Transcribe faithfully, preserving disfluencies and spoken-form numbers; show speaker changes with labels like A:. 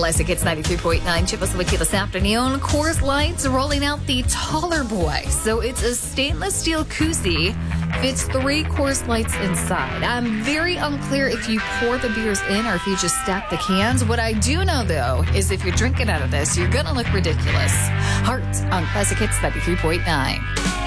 A: Classic Hits ninety-three point nine. Chip us with you this afternoon. Coors Light's rolling out the taller boy. So it's a stainless steel koozie. Fits three Coors Lights inside. I'm very unclear if you pour the beers in or if you just stack the cans. What I do know, though, is if you're drinking out of this, you're going to look ridiculous. Heart on Classic Hits ninety-three point nine.